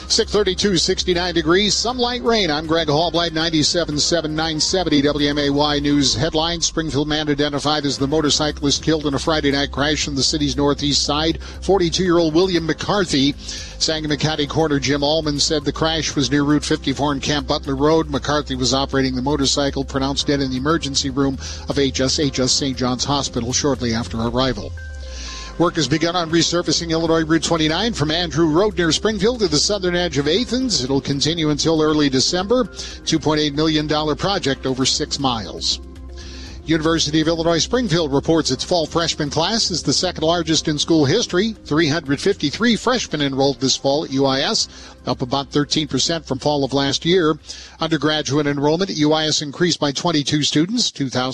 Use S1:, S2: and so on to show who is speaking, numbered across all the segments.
S1: 632, 69 degrees, some light rain. I'm Greg Hallblight, 97.7, 970 WMAY News headlines. Springfield man identified as the motorcyclist killed in a Friday night crash in the city's northeast side. 42-year-old William McCarthy. Sangamon County Coroner Jim Allman said the crash was near Route 54 and Camp Butler Road. McCarthy was operating the motorcycle, pronounced dead in the emergency room of HS St. John's Hospital shortly after arrival. Work has begun on resurfacing Illinois Route 29 from Andrew Road near Springfield to the southern edge of Athens. It'll continue until early December. $2.8 million project over 6 miles. University of Illinois Springfield reports its fall freshman class is the second largest in school history. 353 freshmen enrolled this fall at UIS, up about 13% from fall of last year. Undergraduate enrollment at UIS increased by 22 students,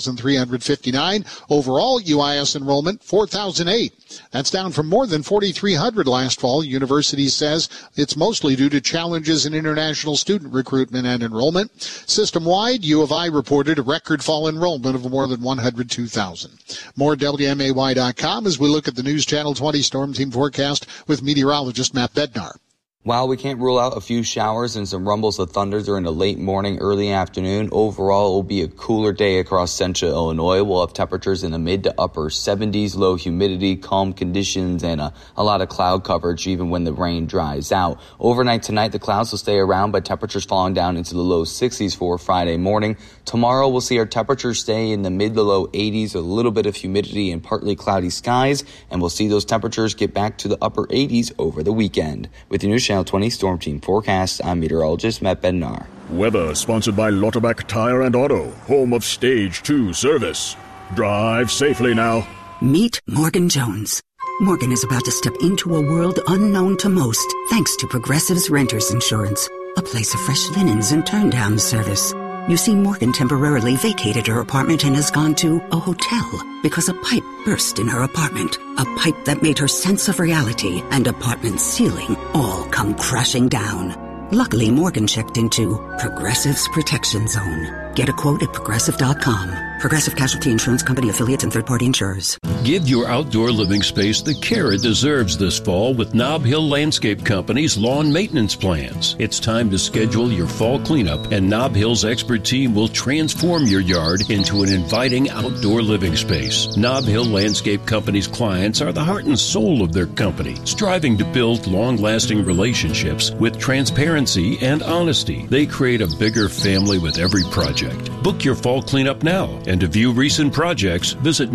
S1: 2,359. Overall, UIS enrollment, 4,008. That's down from more than 4,300 last fall. University says it's mostly due to challenges in international student recruitment and enrollment. System-wide, U of I reported a record fall enrollment of more than 102,000. More at WMAY.com as we look at the News Channel 20 Storm Team forecast with meteorologist Matt Bednar.
S2: While we can't rule out a few showers and some rumbles of thunder during the late morning, early afternoon, overall it will be a cooler day across central Illinois. We'll have temperatures in the mid to upper 70s, low humidity, calm conditions, and a lot of cloud coverage even when the rain dries out. Overnight tonight, the clouds will stay around, but temperatures falling down into the low 60s for Friday morning. Tomorrow, we'll see our temperatures stay in the mid to low 80s, a little bit of humidity and partly cloudy skies, and we'll see those temperatures get back to the upper 80s over the weekend. With the News Channel 20 Storm Team forecast, I'm meteorologist Matt Bednar.
S3: Weather sponsored by Lauterbach Tire and Auto, home of Stage 2 service. Drive safely now.
S4: Meet Morgan Jones. Morgan is about to step into a world unknown to most, thanks to Progressive's Renters Insurance, a place of fresh linens and turn-down service. You see, Morgan temporarily vacated her apartment and has gone to a hotel because a pipe burst in her apartment. A pipe that made her sense of reality and apartment ceiling all come crashing down. Luckily, Morgan checked into Progressive's Protection Zone. Get a quote at Progressive.com. Progressive Casualty Insurance Company, affiliates, and third-party insurers.
S5: Give your outdoor living space the care it deserves this fall with Nob Hill Landscape Company's lawn maintenance plans. It's time to schedule your fall cleanup, and Nob Hill's expert team will transform your yard into an inviting outdoor living space. Nob Hill Landscape Company's clients are the heart and soul of their company, striving to build long-lasting relationships with transparency and honesty. They create a bigger family with every project. Book your fall cleanup now, and to view recent projects, visit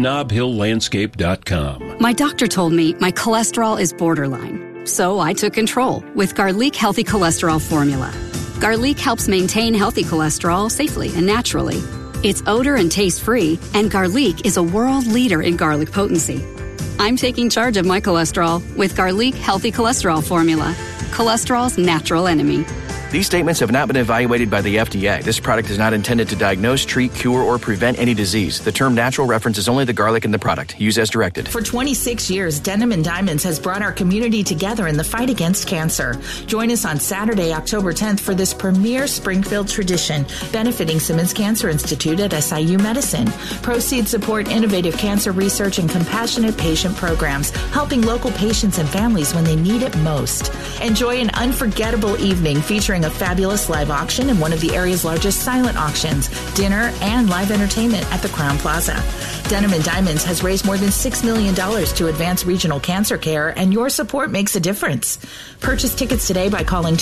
S5: knobhilllandscape.com.
S6: My doctor told me my cholesterol is borderline, so I took control with Garlic Healthy Cholesterol Formula. Garlic helps maintain healthy cholesterol safely and naturally. It's odor and taste-free, and Garlic is a world leader in garlic potency. I'm taking charge of my cholesterol with Garlic Healthy Cholesterol Formula, cholesterol's natural enemy.
S7: These statements have not been evaluated by the FDA. This product is not intended to diagnose, treat, cure, or prevent any disease. The term natural references only the garlic in the product. Use as directed.
S8: For 26 years, Denim and Diamonds has brought our community together in the fight against cancer. Join us on Saturday, October 10th for this premier Springfield tradition, benefiting Simmons Cancer Institute at SIU Medicine. Proceeds support innovative cancer research and compassionate patient programs, helping local patients and families when they need it most. Enjoy an unforgettable evening featuring a fabulous live auction and one of the area's largest silent auctions, dinner, and live entertainment at the Crowne Plaza. Denim and Diamonds has raised more than $6 million to advance regional cancer care, and your support makes a difference. Purchase tickets today by calling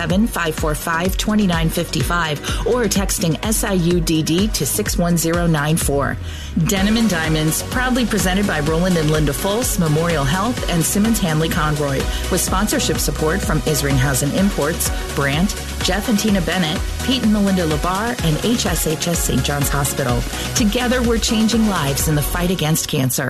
S8: 217-545-2955 or texting SIUDD to 61094. Denim and Diamonds, proudly presented by Roland and Linda Fultz, Memorial Health, and Simmons Hanley Conroy, with sponsorship support from Isringhausen Imports, Brandt, Jeff and Tina Bennett, Pete and Melinda Labar, and HSHS St. John's Hospital. Together, we're changing lives in the fight against cancer.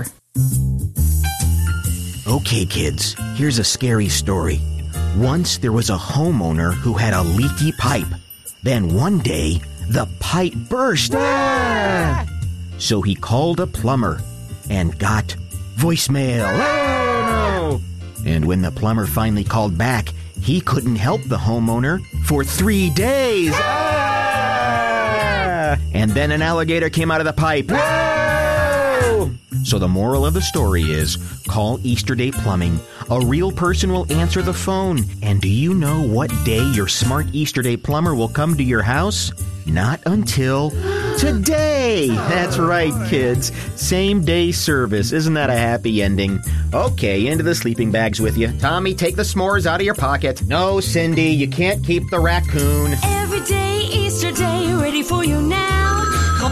S9: Okay, kids, here's a scary story. Once there was a homeowner who had a leaky pipe. Then one day, the pipe burst. So he called a plumber and got voicemail. Oh, no! And when the plumber finally called back, he couldn't help the homeowner for 3 days. And then an alligator came out of the pipe. So the moral of the story is, call Easterdate Plumbing. A real person will answer the phone. And do you know what day your smart Easterdate plumber will come to your house? Not until today. That's right, kids. Same day service. Isn't that a happy ending? Okay, into the sleeping bags with you. Tommy, take the s'mores out of your pocket. No, Cindy, you can't keep the raccoon.
S10: Every day, Easter Day, ready for you now. Call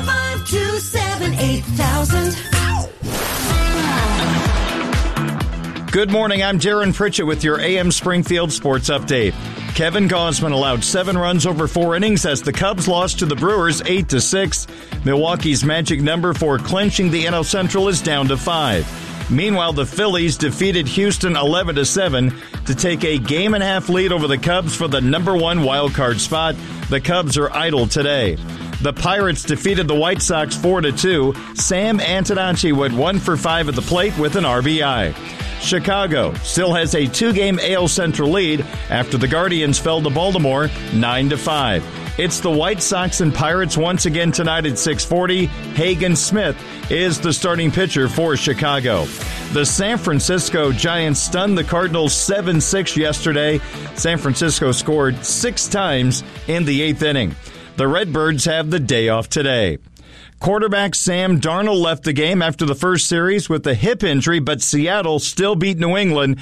S10: 527-8000.
S11: Good morning, I'm Darren Pritchett with your AM Springfield Sports Update. Kevin Gausman allowed 7 runs over 4 innings as the Cubs lost to the Brewers 8-6. Milwaukee's magic number for clinching the NL Central is down to 5. Meanwhile, the Phillies defeated Houston 11-7 to take a game-and-a-half lead over the Cubs for the number 1 wildcard spot. The Cubs are idle today. The Pirates defeated the White Sox 4-2. Sam Antonacci went 1 for 5 at the plate with an RBI. Chicago still has a 2-game AL Central lead after the Guardians fell to Baltimore 9-5. It's the White Sox and Pirates once again tonight at 6:40. Hagen Smith is the starting pitcher for Chicago. The San Francisco Giants stunned the Cardinals 7-6 yesterday. San Francisco scored 6 times in the 8th inning. The Redbirds have the day off today. Quarterback Sam Darnold left the game after the first series with a hip injury, but Seattle still beat New England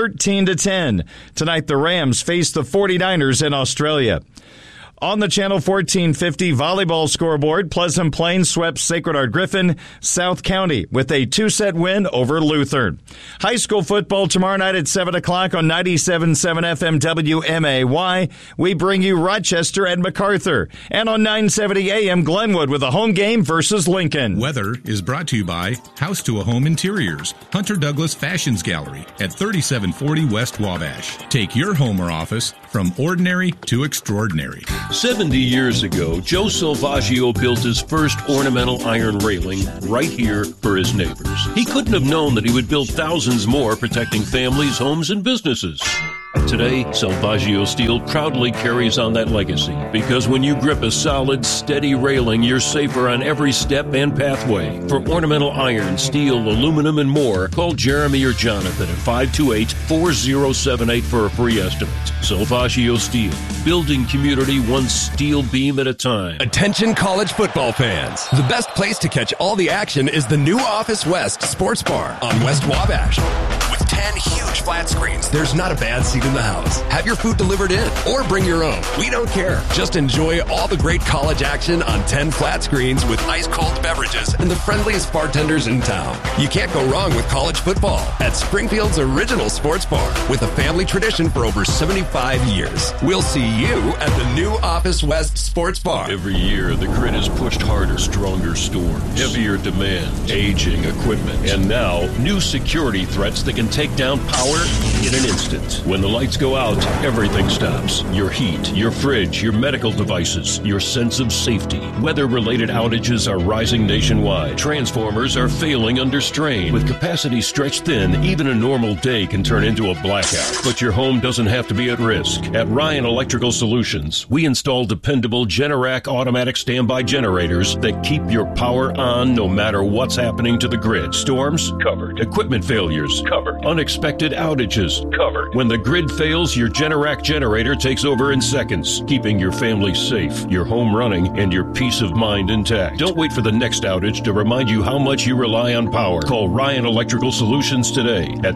S11: 13-10. Tonight, the Rams face the 49ers in Australia. On the Channel 1450 volleyball scoreboard, Pleasant Plains swept Sacred Heart Griffin, South County, with a 2-set win over Luther. High school football tomorrow night at 7 o'clock on 97.7 FM WMAY. We bring you Rochester and MacArthur. And on 970 AM Glenwood with a home game versus Lincoln.
S12: Weather is brought to you by House to a Home Interiors, Hunter Douglas Fashions Gallery at 3740 West Wabash. Take your home or office from ordinary to extraordinary.
S5: 70 years ago, Joe Salvaggio built his first ornamental iron railing right here for his neighbors. He couldn't have known that he would build thousands more protecting families, homes, and businesses. Today, Salvaggio Steel proudly carries on that legacy because when you grip a solid, steady railing, you're safer on every step and pathway. For ornamental iron, steel, aluminum, and more, call Jeremy or Jonathan at 528-4078 for a free estimate. Salvaggio Steel, building community one steel beam at a time.
S13: Attention college football fans. The best place to catch all the action is the new Office West Sports Bar on West Wabash. With 10 huge flat screens, there's not a bad seat in the house. Have your food delivered in or bring your own. We don't care. Just enjoy all the great college action on 10 flat screens with ice-cold beverages and the friendliest bartenders in town. You can't go wrong with college football at Springfield's original sports bar with a family tradition for over 75 years. We'll see you at the new Office West Sports Bar.
S5: Every year, the grid is pushed harder, stronger storms, heavier demand, aging equipment, and now new security threats that can take down power in an instant. When the lights go out, everything stops. Your heat, your fridge, your medical devices, your sense of safety. Weather-related outages are rising nationwide. Transformers are failing under strain. With capacity stretched thin, even a normal day can turn into a blackout. But your home doesn't have to be at risk. At Ryan Electrical Solutions, we install dependable Generac automatic standby generators that keep your power on no matter what's happening to the grid. Storms? Covered. Equipment failures? Covered. Unexpected outages? Covered. When the grid fails, your Generac generator takes over in seconds, keeping your family safe, your home running, and your peace of mind intact. Don't wait for the next outage to remind you how much you rely on power. Call Ryan Electrical Solutions today at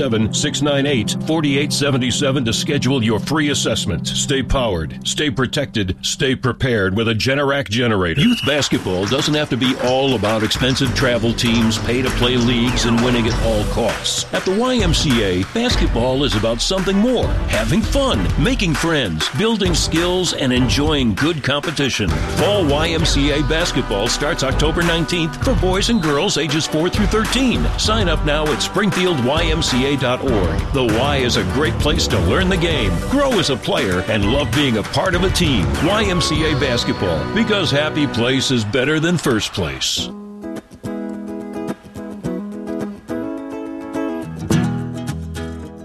S5: 217-698-4877 to schedule your free assessment. Stay powered, stay protected, stay prepared with a Generac generator. Youth basketball doesn't have to be all about expensive travel teams, pay-to-play leagues, and winning at all costs. At the YMCA, basketball is about something more. Having fun, making friends, building skills, and enjoying good competition. Fall YMCA basketball starts October 19th for boys and girls ages 4 through 13. Sign up now at springfieldymca.org. The Y is a great place to learn the game, grow as a player, and love being a part of a team. YMCA basketball, because happy place is better than first place.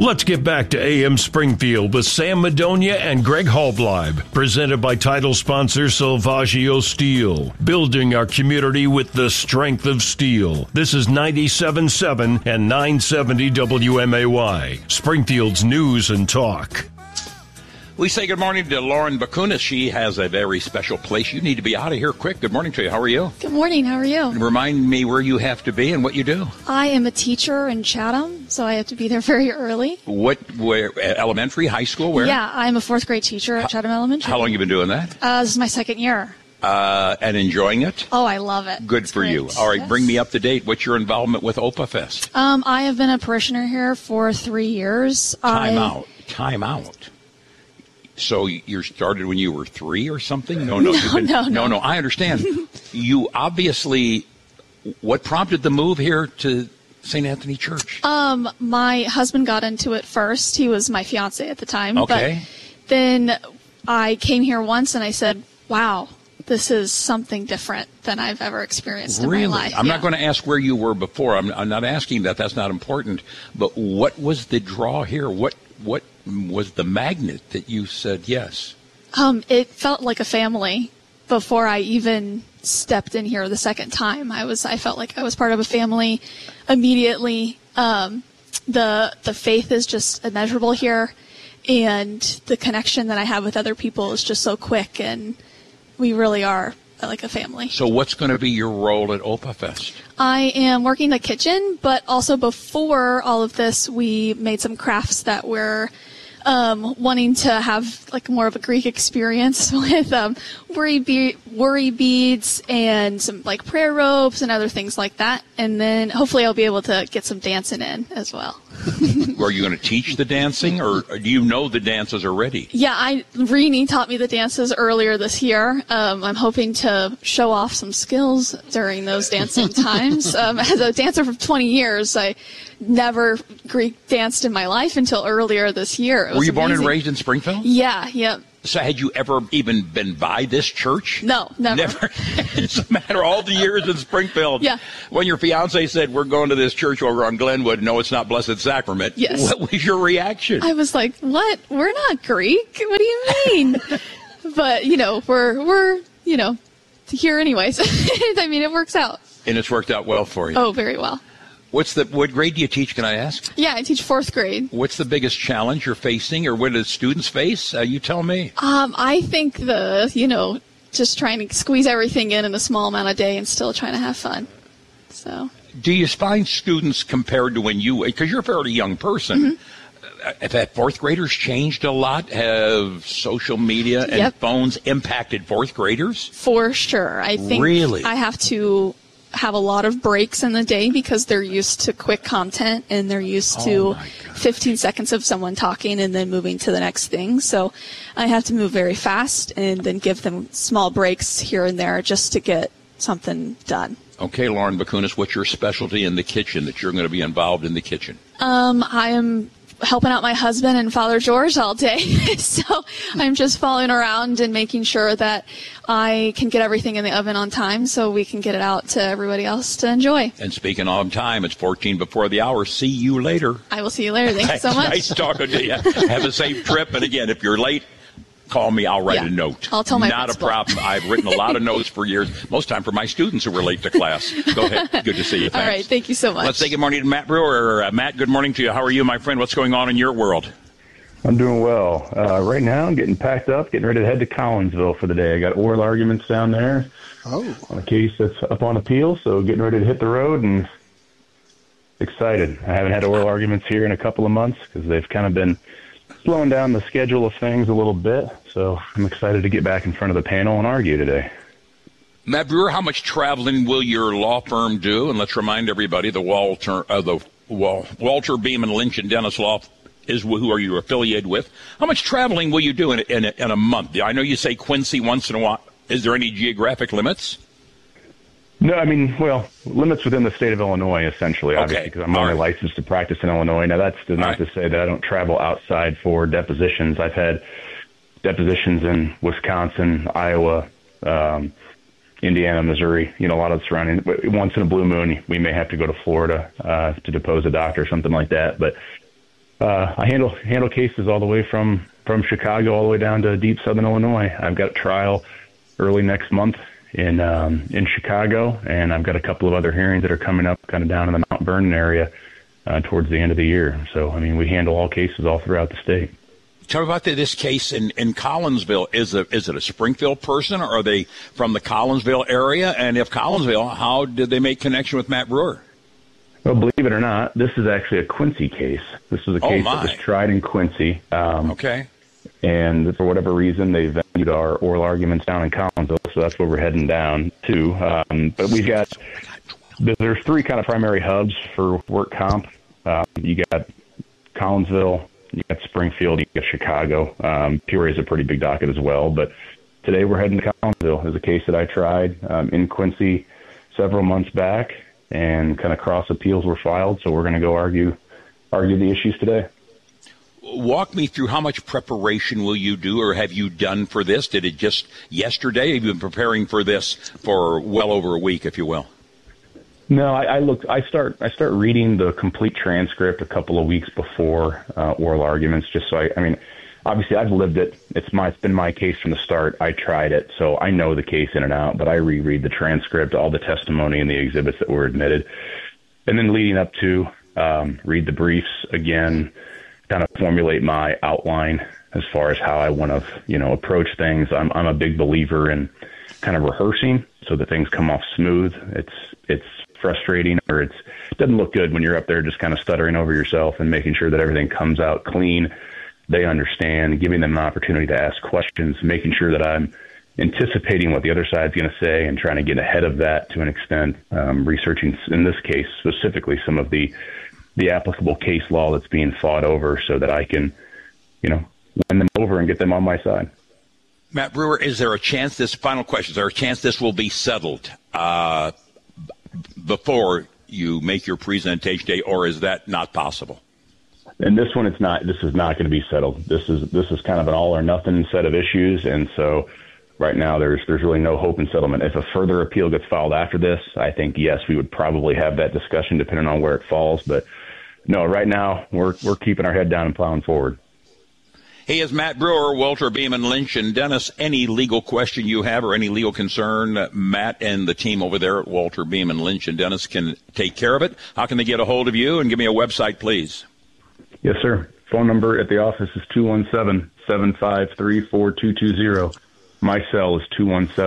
S5: Let's get back to AM Springfield with Sam Madonia and Greg Hallbleib, presented by title sponsor Salvaggio Steel, building our community with the strength of steel. This is 97.7 and 970 WMAY, Springfield's News and Talk.
S14: We say good morning to Lauren Bakunis. She has a very special place. You need to be out of here quick. Good morning to you. How are you?
S15: Good morning. How are you?
S14: Remind me where you have to be and what you do.
S15: I am a teacher in Chatham, so I have to be there very early.
S14: Where, elementary, high school, where?
S15: Yeah, I'm a fourth grade teacher at Chatham Elementary.
S14: How long have you been doing that?
S15: This is my second year.
S14: And enjoying it?
S15: Oh, I love it.
S14: Good for you. All right, Bring me up to date. What's your involvement with Opa Fest?
S15: I have been a parishioner here for 3 years.
S14: Time out. So you started when you were 3 or something? No. No, I understand. You obviously, what prompted the move here to St. Anthony Church?
S15: My husband got into it first. He was my fiance at the time.
S14: Okay.
S15: But then I came here once and I said, wow, this is something different than I've ever experienced in my life.
S14: I'm not going to ask where you were before. I'm not asking that. That's not important. But what was the draw here? What was the magnet that you said yes?
S15: It felt like a family before I even stepped in here the second time. I felt like I was part of a family immediately. The faith is just immeasurable here, and the connection that I have with other people is just so quick, and we really are like a family.
S14: So what's going to be your role at Opa Fest?
S15: I am working the kitchen, but also before all of this, we made some crafts that we're wanting to have like more of a Greek experience with worry beads and some like prayer ropes and other things like that. And then hopefully I'll be able to get some dancing in as well.
S14: Are you going to teach the dancing, or do you know the dances already?
S15: Yeah, Rini taught me the dances earlier this year. I'm hoping to show off some skills during those dancing times. As a dancer for 20 years, I never Greek danced in my life until earlier this year.
S14: Were you born and raised in Springfield?
S15: Yeah, yeah.
S14: So had you ever even been by this church?
S15: No, never.
S14: It's a matter of all the years in Springfield.
S15: Yeah.
S14: When your fiance said, we're going to this church over on Glenwood, no, it's not Blessed Sacrament.
S15: Yes.
S14: What was your reaction?
S15: I was like, what? We're not Greek? What do you mean? But, we're here anyways. I mean, it works out.
S14: And it's worked out well for you.
S15: Oh, very well.
S14: What grade do you teach, can I ask?
S15: Yeah, I teach fourth grade.
S14: What's the biggest challenge you're facing, or what do students face? You tell me.
S15: I think just trying to squeeze everything in a small amount of day and still trying to have fun. So.
S14: Do you find students compared to when because you're a fairly young person, have fourth graders changed a lot? Have social media and phones impacted fourth graders?
S15: For sure. I think
S14: really?
S15: I have to have a lot of breaks in the day because they're used to quick content and they're used to 15 seconds of someone talking and then moving to the next thing. So I have to move very fast and then give them small breaks here and there just to get something done.
S14: Okay, Lauren Bakunis, what's your specialty in the kitchen that you're going to be involved in the kitchen?
S15: I am helping out my husband and Father George all day. So I'm just following around and making sure that I can get everything in the oven on time so we can get it out to everybody else to enjoy.
S14: And speaking of time, it's 14 before the hour. See you later.
S15: I will see you later. Thank you so much.
S14: Nice talking to you. Have a safe trip. And again, if you're late, call me. I'll write a note.
S15: I'll tell my
S14: Not
S15: principal.
S14: a problem. I've written a lot of notes for years, most time for my students who were late to class. Go ahead. Good to see you. Thanks.
S15: All right. Thank you so much.
S14: Let's say good morning to Matt Brewer. Matt, good morning to you. How are you, my friend? What's going on in your world?
S16: I'm doing well. Right now, I'm getting packed up, getting ready to head to Collinsville for the day. I got oral arguments down there on a case that's up on appeal, so getting ready to hit the road and excited. I haven't had oral arguments here in a couple of months because they've kind of been slowing down the schedule of things a little bit, so I'm excited to get back in front of the panel and argue today.
S14: Matt Brewer, how much traveling will your law firm do? And let's remind everybody, the Walter Beeman Lynch and Dennis Law is who are you affiliated with. How much traveling will you do in a month? I know you say Quincy once in a while. Is there any geographic limits?
S16: No, I mean, limits within the state of Illinois, essentially, obviously, because I'm only licensed to practice in Illinois. Now, that's not to say that I don't travel outside for depositions. I've had depositions in Wisconsin, Iowa, Indiana, Missouri, a lot of the surrounding. Once in a blue moon, we may have to go to Florida to depose a doctor or something like that. But I handle cases all the way from Chicago all the way down to deep southern Illinois. I've got a trial early next month in Chicago, and I've got a couple of other hearings that are coming up kind of down in the Mount Vernon area towards the end of the year. So, I mean, we handle all cases all throughout the state.
S14: Tell me about this case in Collinsville. Is it a Springfield person, or are they from the Collinsville area? And if Collinsville, how did they make connection with Matt Brewer?
S16: Well, believe it or not, this is actually a Quincy case. This was a case that was tried in Quincy.
S14: Okay.
S16: And for whatever reason, they venued our oral arguments down in Collinsville, so that's where we're heading down to. But there's three kind of primary hubs for work comp. You got Collinsville, you got Springfield, you got Chicago. Peoria is a pretty big docket as well. But today we're heading to Collinsville. There's a case that I tried in Quincy several months back, and kind of cross appeals were filed. So we're going to go argue the issues today.
S14: Walk me through how much preparation will you do, or have you done for this? Did it just yesterday? Have you been preparing for this for well over a week, if you will?
S16: No, I start reading the complete transcript a couple of weeks before oral arguments, just so I mean, obviously I've lived it. It's been my case from the start. I tried it, so I know the case in and out, but I reread the transcript, all the testimony and the exhibits that were admitted. And then leading up to read the briefs again, kind of formulate my outline as far as how I want to, approach things. I'm a big believer in kind of rehearsing so that things come off smooth. It's frustrating, or it doesn't look good when you're up there just kind of stuttering over yourself, and making sure that everything comes out clean. They understand, giving them an opportunity to ask questions, making sure that I'm anticipating what the other side's going to say and trying to get ahead of that to an extent, researching, in this case specifically, some of the applicable case law that's being fought over, so that I can, win them over and get them on my side.
S14: Matt Brewer, is there a chance this will be settled before you make your presentation day, or is that not possible?
S16: And this one, this is not going to be settled. This is kind of an all or nothing set of issues. And so right now there's really no hope in settlement. If a further appeal gets filed after this, I think, yes, we would probably have that discussion depending on where it falls. But no, right now we're keeping our head down and plowing forward.
S14: He is Matt Brewer, Walter Beeman Lynch, and Dennis. Any legal question you have or any legal concern, Matt and the team over there at Walter Beeman Lynch and Dennis can take care of it. How can they get a hold of you? And give me a website, please.
S16: Yes, sir. Phone number at the office is 217-753-4220. My cell is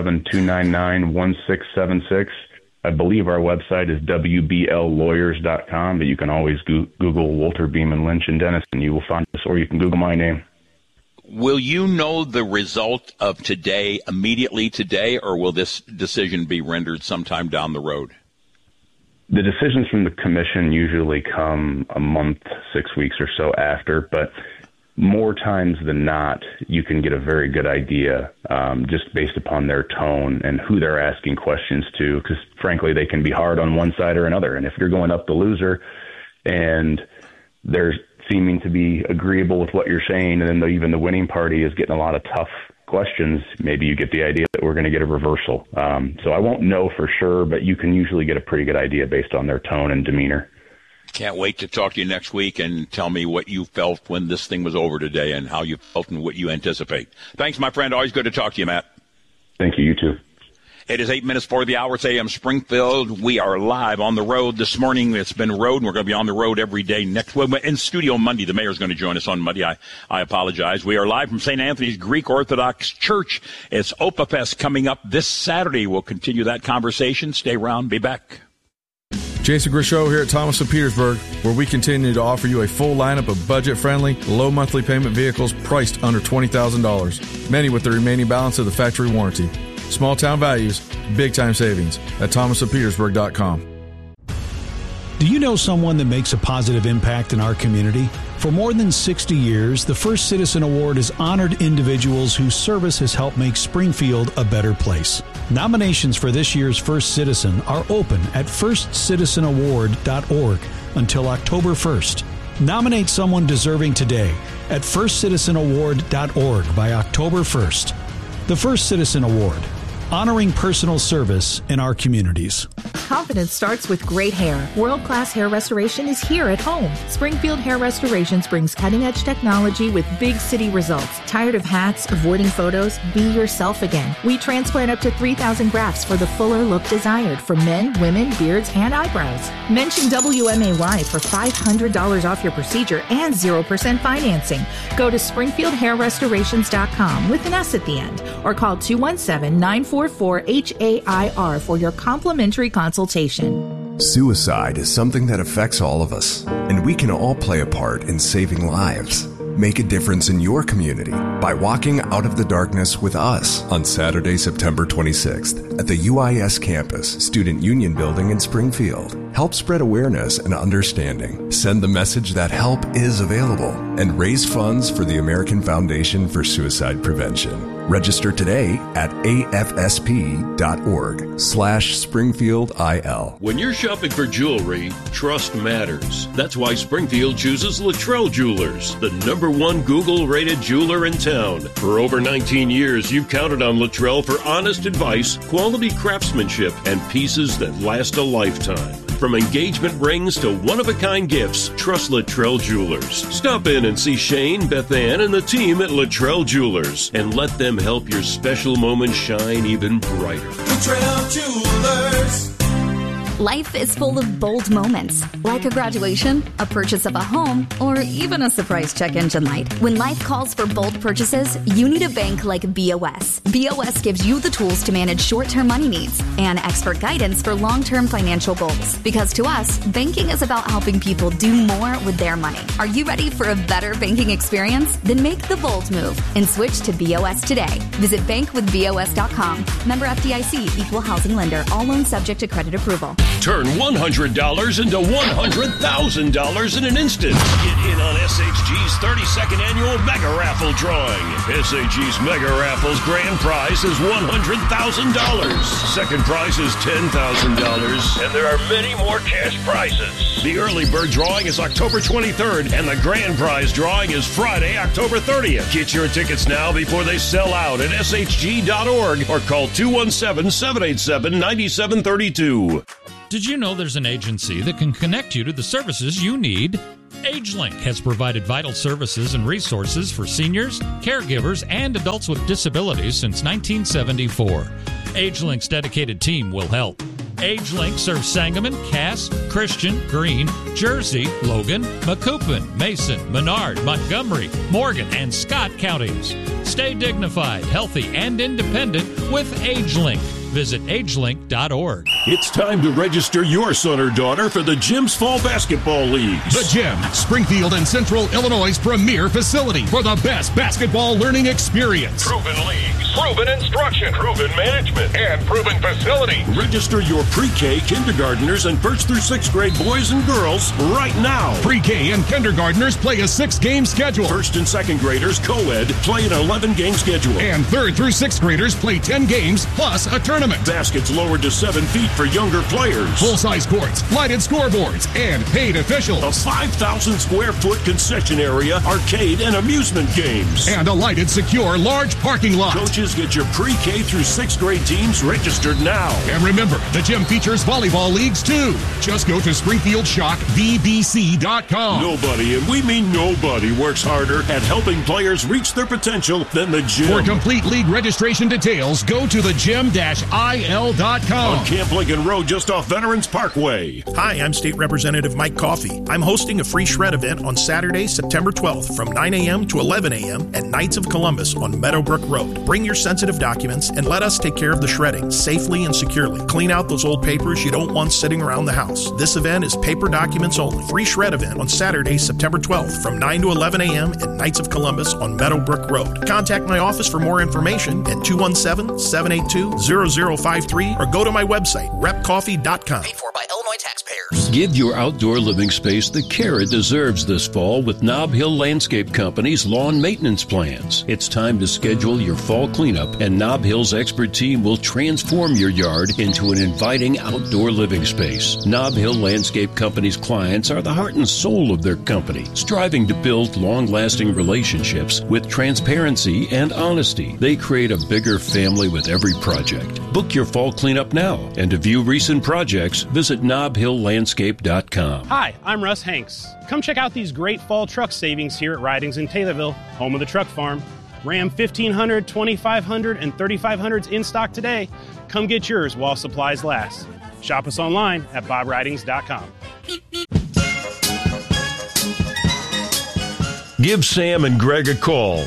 S16: 217-299-1676. I believe our website is wbllawyers.com, but you can always Google Walter Beeman Lynch and Dennis, and you will find us, or you can Google my name.
S14: Will you know the result of today immediately today, or will this decision be rendered sometime down the road?
S16: The decisions from the commission usually come a month, 6 weeks or so after, but more times than not, you can get a very good idea just based upon their tone and who they're asking questions to, because frankly, they can be hard on one side or another. And if you're going up the loser and they're seeming to be agreeable with what you're saying, and then even the winning party is getting a lot of tough questions, maybe you get the idea that we're going to get a reversal. So I won't know for sure, but you can usually get a pretty good idea based on their tone and demeanor.
S14: Can't wait to talk to you next week and tell me what you felt when this thing was over today and how you felt and what you anticipate. Thanks, my friend. Always good to talk to you, Matt.
S16: Thank you. You too.
S14: It is 8 minutes before the hour. It's AM Springfield. We are live on the road this morning. It's been road, and we're going to be on the road every day next week. In studio Monday. The mayor's going to join us on Monday. I apologize. We are live from St. Anthony's Greek Orthodox Church. It's Opa Fest coming up this Saturday. We'll continue that conversation. Stay around. Be back.
S17: Jason Grishow here at Thomas of Petersburg, where we continue to offer you a full lineup of budget-friendly, low monthly payment vehicles priced under $20,000, many with the remaining balance of the factory warranty. Small town values, big time savings at thomasofpetersburg.com.
S18: Do you know someone that makes a positive impact in our community? For more than 60 years, the First Citizen Award has honored individuals whose service has helped make Springfield a better place. Nominations for this year's First Citizen are open at firstcitizenaward.org until October 1st. Nominate someone deserving today at firstcitizenaward.org by October 1st. The First Citizen Award, honoring personal service in our communities.
S8: Confidence starts with great hair. World-class hair restoration is here at home. Springfield Hair Restorations brings cutting-edge technology with big city results. Tired of hats, avoiding photos? Be yourself again. We transplant up to 3,000 grafts for the fuller look desired for men, women, beards, and eyebrows. Mention WMAY for $500 off your procedure and 0% financing. Go to SpringfieldHairRestorations.com with an S at the end, or call 217-944-HAIR for your complimentary consultation.
S19: Suicide is something that affects all of us, and we can all play a part in saving lives. Make a difference in your community by walking out of the darkness with us on Saturday, September 26th at the UIS campus, Student Union Building in Springfield. Help spread awareness and understanding. Send the message that help is available and raise funds for the American Foundation for Suicide Prevention. Register today at afsp.org/SpringfieldIL.
S5: When you're shopping for jewelry, trust matters. That's why Springfield chooses Luttrell Jewelers, the #1 Google-rated jeweler in town. For over 19 years, you've counted on Luttrell for honest advice, quality craftsmanship, and pieces that last a lifetime. From engagement rings to one-of-a-kind gifts, trust Luttrell Jewelers. Stop in and see Shane, Beth Ann, and the team at Luttrell Jewelers, and let them help your special moments shine even brighter.
S10: Luttrell Jewelers.
S20: Life is full of bold moments, like a graduation, a purchase of a home, or even a surprise check engine light. When life calls for bold purchases, you need a bank like BOS. BOS gives you the tools to manage short-term money needs and expert guidance for long-term financial goals. Because to us, banking is about helping people do more with their money. Are you ready for a better banking experience? Then make the bold move and switch to BOS today. Visit bankwithbos.com. Member FDIC, equal housing lender. All loans subject to credit approval.
S5: Turn $100 into $100,000 in an instant. Get in on SHG's 32nd annual Mega Raffle drawing. SHG's Mega Raffle's grand prize is $100,000. Second prize is $10,000. And there are many more cash prizes. The early bird drawing is October 23rd, and the grand prize drawing is Friday, October 30th. Get your tickets now before they sell out at shg.org or call 217-787-9732.
S21: Did you know there's an agency that can connect you to the services you need? AgeLink has provided vital services and resources for seniors, caregivers, and adults with disabilities since 1974. AgeLink's dedicated team will help. AgeLink serves Sangamon, Cass, Christian, Greene, Jersey, Logan, Macoupin, Mason, Menard, Montgomery, Morgan, and Scott counties. Stay dignified, healthy, and independent with AgeLink. Visit agelink.org.
S5: It's time to register your son or daughter for the Gym's Fall Basketball Leagues.
S22: The Gym, Springfield and Central Illinois' premier facility for the best basketball learning experience.
S5: Proven leagues, proven instruction, proven management, and proven facility. Register your pre-K kindergartners and 1st through 6th grade boys and girls right now.
S22: Pre-K and kindergartners play a 6-game schedule.
S5: 1st and 2nd graders, co-ed, play an 11-game schedule.
S22: And 3rd through 6th graders play 10 games plus a tournament.
S5: Baskets lowered to 7 feet for younger players.
S22: Full-size courts, lighted scoreboards, and paid officials.
S5: A 5,000 square foot concession area, arcade, and amusement games.
S22: And a lighted, secure, large parking lot.
S5: Coaches, get your pre-K through 6th grade teams registered now.
S22: And remember, the gym features volleyball leagues too. Just go to SpringfieldShockVBC.com.
S5: Nobody, and we mean nobody, works harder at helping players reach their potential than the gym.
S22: For complete league registration details, go to thegym-il.com.
S5: On Camp Lincoln Road, just off Veterans Parkway.
S23: Hi, I'm State Representative Mike Coffey. I'm hosting a free shred event on Saturday, September 12th from 9 a.m. to 11 a.m. at Knights of Columbus on Meadowbrook Road. Bring your sensitive documents and let us take care of the shredding safely and securely. Clean out those old papers you don't want sitting around the house. This event is paper documents only. Free shred event on Saturday, September 12th from 9 to 11 a.m. at Knights of Columbus on Meadowbrook Road. Contact my office for more information at 217-782-0053 or go to my website, repcoffee.com.
S24: Paid for by Illinois
S1: taxpayers.
S5: Give your outdoor living space the care it deserves this fall with Nob Hill Landscape Company's lawn maintenance plans. It's time to schedule your fall cleanup, and Nob Hill's expert team will transform your yard into an inviting outdoor living space. Nob Hill Landscape Company's clients are the heart and soul of their company, striving to build long-lasting relationships with transparency and honesty. They create a bigger family with every project. Book your fall cleanup now, and to view recent projects, visit nobhilllandscape.com.
S2: Hi, I'm Russ Hanks. Come check out these great fall truck savings here at Ridings in Taylorville, home of the truck farm. Ram 1500, 2500, and 3500s in stock today. Come get yours while supplies last. Shop us online at bobridings.com.
S5: Give Sam and Greg a call,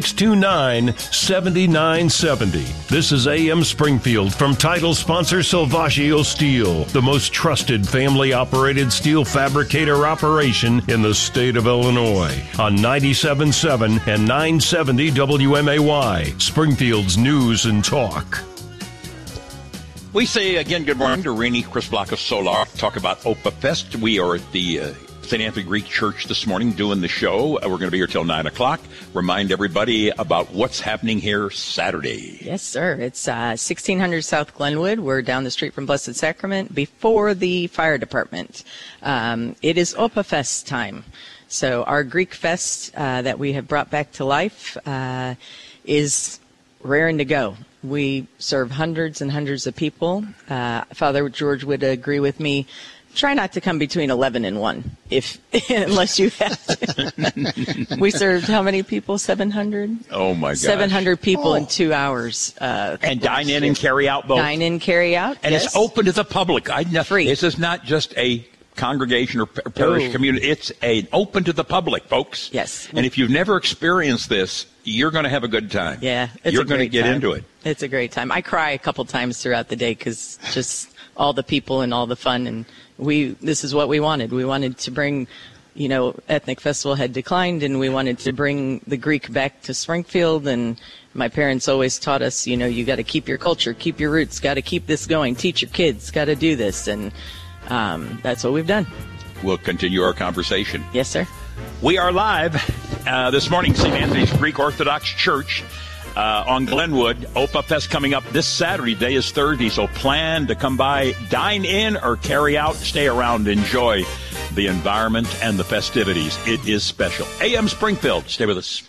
S5: 629-7970. This is AM Springfield from title sponsor Salvaggio Steel, the most trusted family-operated steel fabricator operation in the state of Illinois, on 97.7 and 970 WMAY, Springfield's News and Talk.
S14: We say again good morning to Rainey Chris Block of Solar. Talk about Opa Fest. We are at the St. Anthony Greek Church this morning doing the show. We're going to be here till 9 o'clock. Remind everybody about what's happening here Saturday.
S3: Yes, sir. It's 1600 South Glenwood. We're down the street from Blessed Sacrament before the fire department. It is Opa Fest time. So our Greek Fest that we have brought back to life is raring to go. We serve hundreds and hundreds of people. Father George would agree with me. Try not to come between 11 and 1, unless you have to. We served how many people? 700?
S14: Oh, my gosh.
S3: 700 people in 2 hours.
S14: And dine in and carry out both.
S3: Dine in, carry out,
S14: and
S3: yes.
S14: It's open to the public.
S3: Free.
S14: This is not just a congregation or parish community. It's open to the public, folks.
S3: Yes.
S14: And if you've never experienced this, you're going to have a good time.
S3: Yeah.
S14: You're going to get into it.
S3: It's a great time. I cry a couple times throughout the day because just all the people and all the fun, and this is what we wanted. We wanted to bring, Ethnic Festival had declined, and we wanted to bring the Greek back to Springfield. And my parents always taught us, you got to keep your culture, keep your roots, got to keep this going, teach your kids, got to do this. And that's what we've done.
S14: We'll continue our conversation.
S3: Yes, sir.
S14: We are live this morning, St. Anthony's Greek Orthodox Church. On Glenwood. Opa Fest coming up this Saturday. Day is Thursday, so plan to come by, dine in, or carry out. Stay around, enjoy the environment and the festivities. It is special. AM Springfield, stay with us.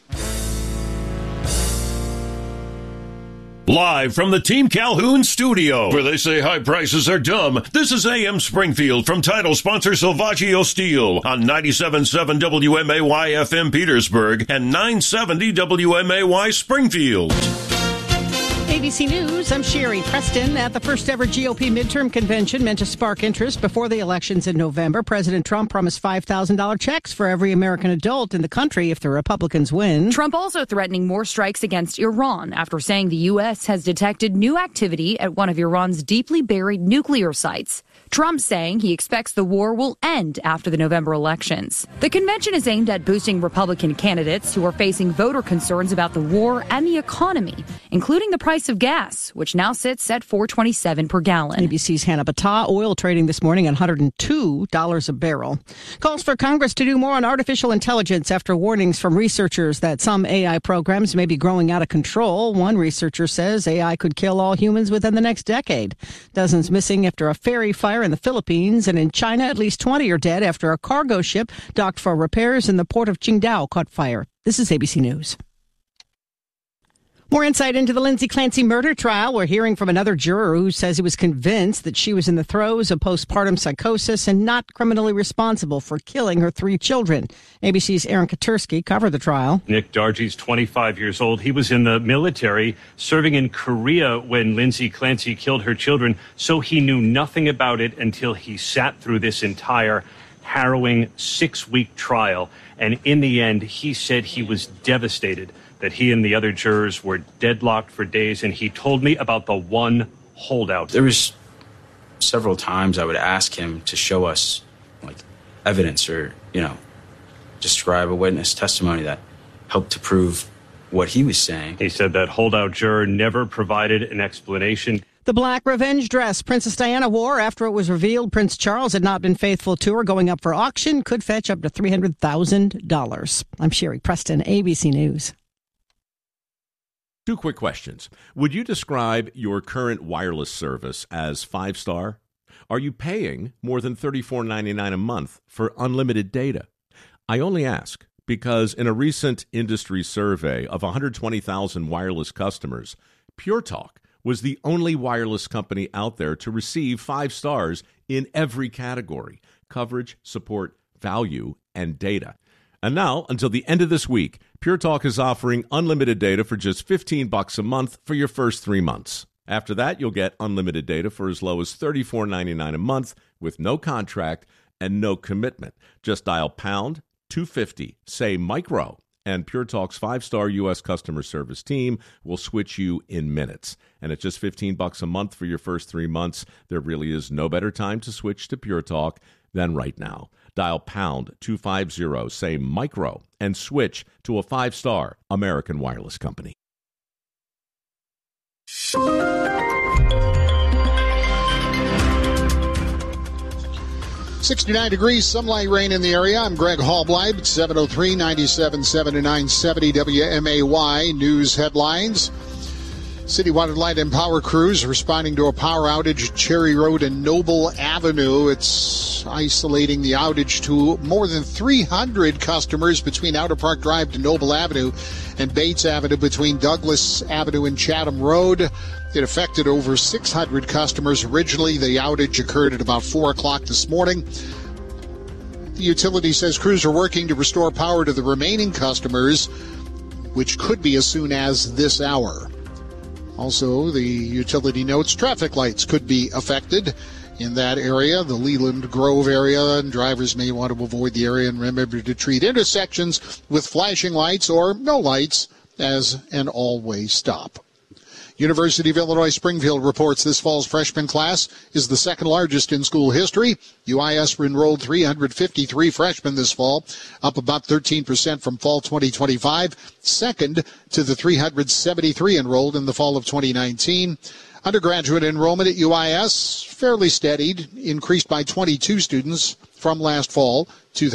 S5: Live from the Team Calhoun studio, where they say high prices are dumb, this is AM Springfield from title sponsor Salvaggio Steel on 97.7 WMAY FM Petersburg and 970 WMAY Springfield.
S24: ABC News, I'm Sherry Preston. At the first ever GOP midterm convention meant to spark interest before the elections in November, President Trump promised $5,000 checks for every American adult in the country if the Republicans win.
S25: Trump also threatening more strikes against Iran after saying the U.S. has detected new activity at one of Iran's deeply buried nuclear sites. Trump saying he expects the war will end after the November elections. The convention is aimed at boosting Republican candidates who are facing voter concerns about the war and the economy, including the price of gas, which now sits at $4.27 per gallon.
S24: ABC's Hannah Battah. Oil trading this morning at $102 a barrel. Calls for Congress to do more on artificial intelligence after warnings from researchers that some AI programs may be growing out of control. One researcher says AI could kill all humans within the next decade. Dozens missing after a ferry fire in the Philippines, and in China, at least 20 are dead after a cargo ship docked for repairs in the port of Qingdao caught fire. This is ABC News. More insight into the Lindsay Clancy murder trial. We're hearing from another juror who says he was convinced that she was in the throes of postpartum psychosis and not criminally responsible for killing her 3 children. ABC's Aaron Katursky covered the trial.
S26: Nick Dargy's 25 years old. He was in the military serving in Korea when Lindsay Clancy killed her children, so he knew nothing about it until he sat through this entire harrowing 6-week trial. And in the end, he said he was devastated that he and the other jurors were deadlocked for days, and he told me about the one holdout.
S27: There was several times I would ask him to show us evidence or, describe a witness testimony that helped to prove what he was saying.
S26: He said that holdout juror never provided an explanation.
S24: The black revenge dress Princess Diana wore after it was revealed Prince Charles had not been faithful to her going up for auction could fetch up to $300,000. I'm Sherry Preston, ABC News.
S1: 2 quick questions. Would you describe your current wireless service as 5-star? Are you paying more than $34.99 a month for unlimited data? I only ask because in a recent industry survey of 120,000 wireless customers, Pure Talk was the only wireless company out there to receive 5 stars in every category: coverage, support, value, and data. And now, until the end of this week, Pure Talk is offering unlimited data for just $15 a month for your first 3 months. After that, you'll get unlimited data for as low as $34.99 a month with no contract and no commitment. Just dial pound 250, say micro, and Pure Talk's 5-star U.S. customer service team will switch you in minutes. And at just $15 a month for your first 3 months, there really is no better time to switch to Pure Talk than right now. Dial pound 250, say micro, and switch to a 5-star American wireless company.
S4: 69 degrees, some light rain in the area. I'm Greg Hallbleib, 703 97.7 to 970 WMAY News Headlines. City Water, Light, and Power crews responding to a power outage at Cherry Road and Noble Avenue. It's isolating the outage to more than 300 customers between Outer Park Drive to Noble Avenue and Bates Avenue between Douglas Avenue and Chatham Road. It affected over 600 customers. Originally, the outage occurred at about 4 o'clock this morning. The utility says crews are working to restore power to the remaining customers, which could be as soon as this hour. Also, the utility notes traffic lights could be affected in that area, the Leland Grove area, and drivers may want to avoid the area and remember to treat intersections with flashing lights or no lights as an all-way stop. University of Illinois Springfield reports this fall's freshman class is the second largest in school history. UIS enrolled 353 freshmen this fall, up about 13% from fall 2025, second to the 373 enrolled in the fall of 2019. Undergraduate enrollment at UIS fairly steadied, increased by 22 students from last fall,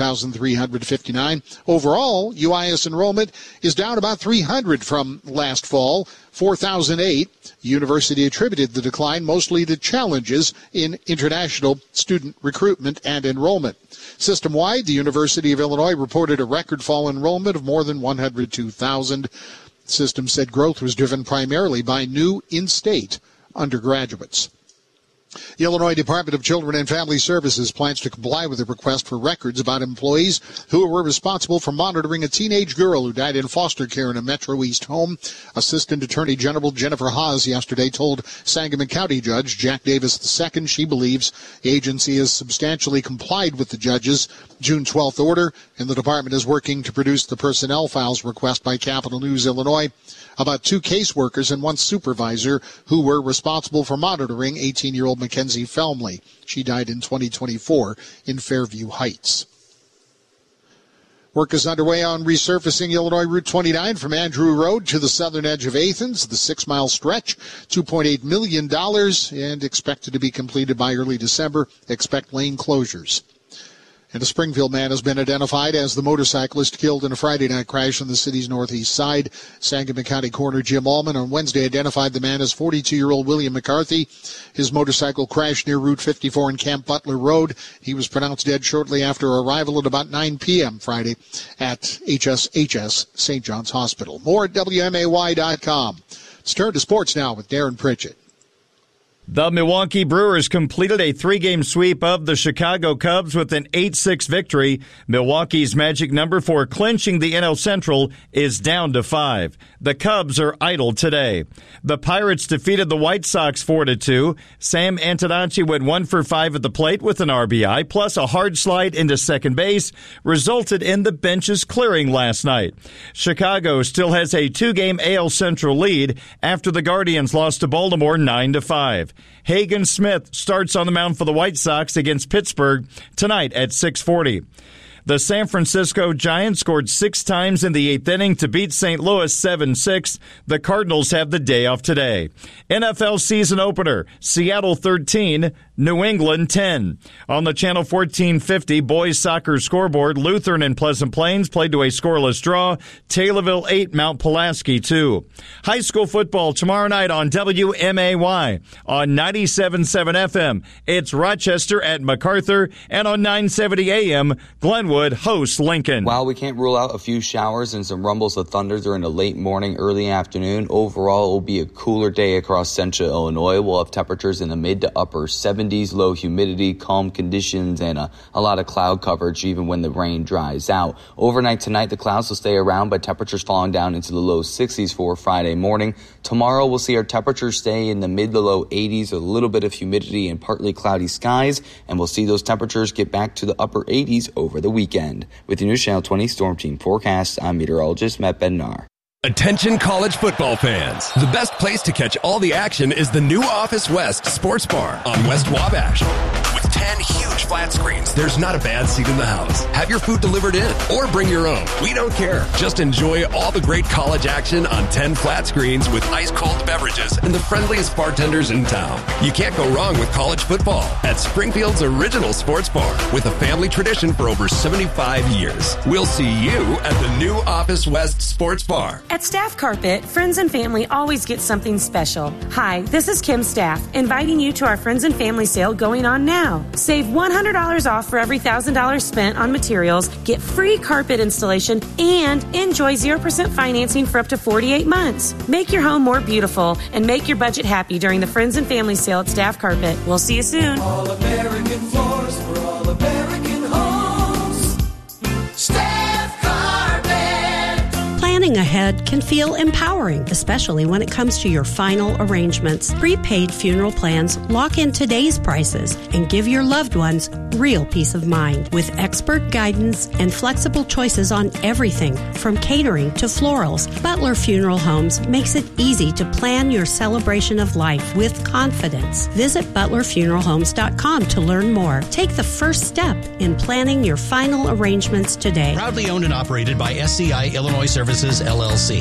S4: 2,359. Overall, UIS enrollment is down about 300 from last fall, 4,008. University attributed the decline mostly to challenges in international student recruitment and enrollment. System-wide, the University of Illinois reported a record fall enrollment of more than 102,000. System said growth was driven primarily by new in-state undergraduates. The Illinois Department of Children and Family Services plans to comply with a request for records about employees who were responsible for monitoring a teenage girl who died in foster care in a Metro East home. Assistant Attorney General Jennifer Haas yesterday told Sangamon County Judge Jack Davis II she believes the agency has substantially complied with the judge's June 12th order, and the department is working to produce the personnel files request by Capital News Illinois about 2 caseworkers and 1 supervisor who were responsible for monitoring 18-year-old Mackenzie Felmley. She died in 2024 in Fairview Heights. Work is underway on resurfacing Illinois Route 29 from Andrew Road to the southern edge of Athens, the 6-mile stretch, $2.8 million, and expected to be completed by early December. Expect lane closures. And a Springfield man has been identified as the motorcyclist killed in a Friday night crash on the city's northeast side. Sangamon County Coroner Jim Allman on Wednesday identified the man as 42-year-old William McCarthy. His motorcycle crashed near Route 54 and Camp Butler Road. He was pronounced dead shortly after arrival at about 9 p.m. Friday at HSHS St. John's Hospital. More at WMAY.com. Let's turn to sports now with Darren Pritchett.
S6: The Milwaukee Brewers completed a 3-game sweep of the Chicago Cubs with an 8-6 victory. Milwaukee's magic number for clinching the NL Central is down to 5. The Cubs are idle today. The Pirates defeated the White Sox 4-2. Sam Antonacci went 1 for 5 at the plate with an RBI, plus a hard slide into second base, resulted in the benches clearing last night. Chicago still has a 2-game AL Central lead after the Guardians lost to Baltimore 9-5. Hagen Smith starts on the mound for the White Sox against Pittsburgh tonight at 6:40. The San Francisco Giants scored 6 times in the 8th inning to beat St. Louis 7-6. The Cardinals have the day off today. NFL season opener, Seattle 13, New England 10. On the Channel 1450 boys soccer scoreboard, Lutheran and Pleasant Plains played to a scoreless draw. Taylorville 8, Mount Pulaski 2. High school football tomorrow night on WMAY. On 97.7 FM, it's Rochester at MacArthur, and on 970 AM, Glenwood hosts Lincoln.
S7: While we can't rule out a few showers and some rumbles of thunder during the late morning, early afternoon, overall it will be a cooler day across central Illinois. We'll have temperatures in the mid to upper 70s, low humidity, calm conditions, and a lot of cloud coverage even when the rain dries out. Overnight tonight, the clouds will stay around, but temperatures falling down into the low 60s for Friday morning. Tomorrow, we'll see our temperatures stay in the mid to low 80s, a little bit of humidity and partly cloudy skies, and we'll see those temperatures get back to the upper 80s over the weekend. With the News Channel 20 Storm Team forecast, I'm meteorologist Matt Bednar.
S9: Attention college football fans. The best place to catch all the action is the new Office West Sports Bar on West Wabash. With 10 huge flat screens, there's not a bad seat in the house. Have your food delivered in or bring your own. We don't care. Just enjoy all the great college action on 10 flat screens with ice-cold beverages and the friendliest bartenders in town. You can't go wrong with college football at Springfield's original sports bar with a family tradition for over 75 years. We'll see you at the new Office West Sports Bar.
S11: At Staff Carpet, friends and family always get something special. Hi, this is Kim Staff, inviting you to our Friends and Family sale going on now. Save $100 off for every $1,000 spent on materials, get free carpet installation, and enjoy 0% financing for up to 48 months. Make your home more beautiful and make your budget happy during the Friends and Family sale at Staff Carpet. We'll see you soon.
S12: All American floors for all American homes. Staff Carpet.
S13: Planning ahead can feel empowering, especially when it comes to your final arrangements. Prepaid funeral plans lock in today's prices and give your loved ones real peace of mind. With expert guidance and flexible choices on everything from catering to florals, Butler Funeral Homes makes it easy to plan your celebration of life with confidence. Visit butlerfuneralhomes.com to learn more. Take the first step in planning your final arrangements today.
S15: Proudly owned and operated by SCI Illinois Services, LLC.